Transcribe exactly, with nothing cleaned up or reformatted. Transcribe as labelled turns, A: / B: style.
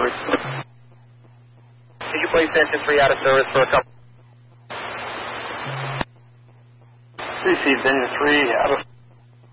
A: Could you place engine three out of service for a couple?
B: Received engine three out of